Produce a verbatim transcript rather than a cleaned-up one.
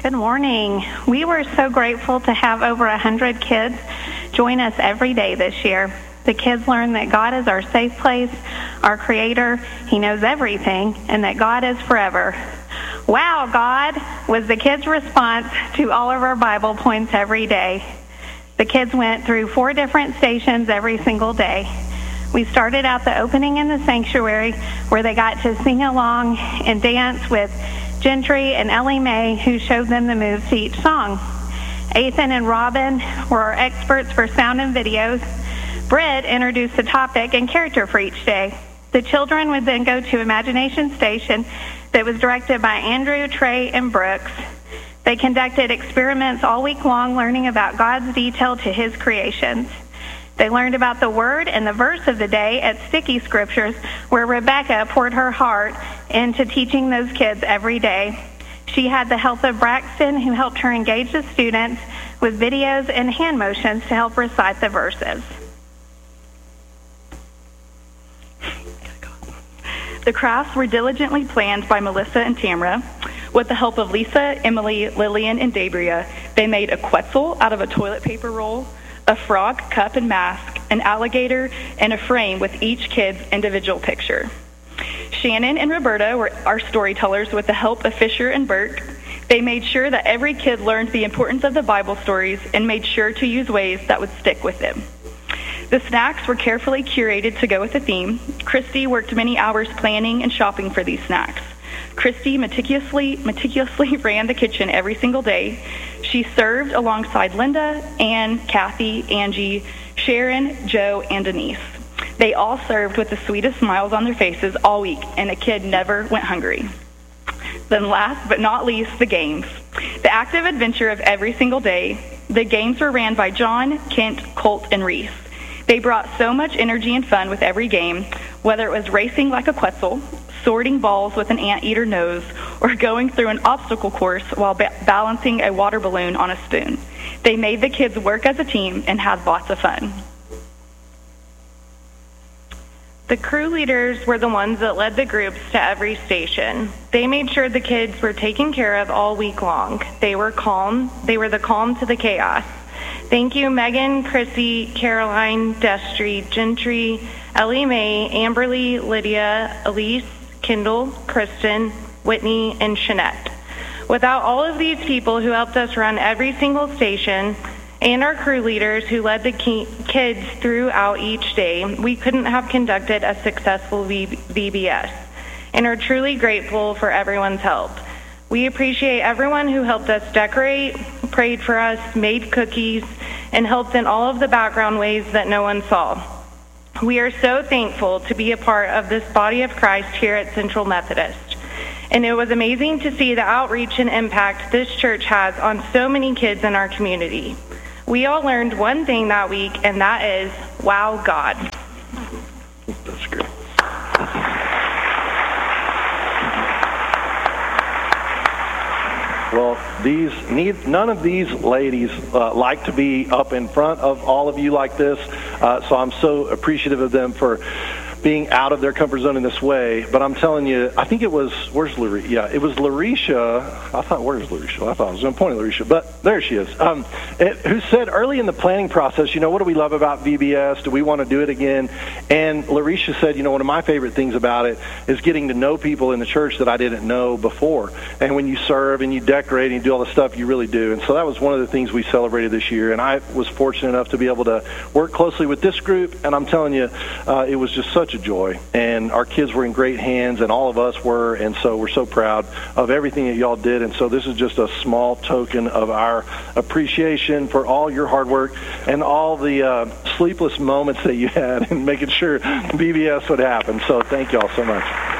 Good morning. We were so grateful to have over one hundred kids join us every day this year. The kids learned that God is our safe place, our creator, He knows everything, and that God is forever. Wow, God, was the kids' response to all of our Bible points every day. The kids went through four different stations every single day. We started out the opening in the sanctuary where they got to sing along and dance with Gentry and Ellie Mae, who showed them the moves to each song. Ethan and Robin were our experts for sound and videos. Britt introduced the topic and character for each day. The children would then go to Imagination Station that was directed by Andrew, Trey, and Brooks. They conducted experiments all week long, learning about God's detail to His creations. They learned about the word and the verse of the day at Sticky Scriptures, where Rebecca poured her heart into teaching those kids every day. She had the help of Braxton, who helped her engage the students with videos and hand motions to help recite the verses. The crafts were diligently planned by Melissa and Tamara. With the help of Lisa, Emily, Lillian, and Dabria, they made a Quetzal out of a toilet paper roll, a frog cup and mask, an alligator, and a frame with each kid's individual picture. Shannon and Roberta were our storytellers with the help of Fisher and Burke. They made sure that every kid learned the importance of the Bible stories and made sure to use ways that would stick with them. The snacks were carefully curated to go with the theme. Christy worked many hours planning and shopping for these snacks. Christy meticulously, meticulously ran the kitchen every single day. She served alongside Linda, Ann, Kathy, Angie, Sharon, Joe, and Denise. They all served with the sweetest smiles on their faces all week, and the kid never went hungry. Then last but not least, the games. The active adventure of every single day. The games were ran by John, Kent, Colt, and Reese. They brought so much energy and fun with every game, whether it was racing like a Quetzal, sorting balls with an anteater nose, or going through an obstacle course while ba- balancing a water balloon on a spoon. They made the kids work as a team and had lots of fun. The crew leaders were the ones that led the groups to every station. They made sure the kids were taken care of all week long. They were calm. They were the calm to the chaos. Thank you, Megan, Chrissy, Caroline, Destry, Gentry, Ellie Mae, Amberly, Lydia, Elise, Kendall, Kristen, Whitney, and Shanette. Without all of these people who helped us run every single station and our crew leaders who led the kids throughout each day, we couldn't have conducted a successful V B S and are truly grateful for everyone's help. We appreciate everyone who helped us decorate, prayed for us, made cookies, and helped in all of the background ways that no one saw. We are so thankful to be a part of this body of Christ here at Central Methodist. And it was amazing to see the outreach and impact this church has on so many kids in our community. We all learned one thing that week, and that is, wow, God. That's great. Well, these need, none of these ladies uh, like to be up in front of all of you like this, uh, so I'm so appreciative of them for being out of their comfort zone in this way. But I'm telling you, I think it was, where's Larisha? Yeah, it was Larisha. I thought, where's Larisha? I thought I was going to point at Larisha, but there she is. Um, it, who said early in the planning process, you know, what do we love about V B S? Do we want to do it again? And Larisha said, you know, one of my favorite things about it is getting to know people in the church that I didn't know before. And when you serve and you decorate and you do all the stuff, you really do. And so that was one of the things we celebrated this year. And I was fortunate enough to be able to work closely with this group. And I'm telling you, uh, it was just such a joy, and our kids were in great hands, and all of us were, and so we're so proud of everything that y'all did. And so this is just a small token of our appreciation for all your hard work and all the uh, sleepless moments that you had in making sure V B S would happen. So thank y'all so much.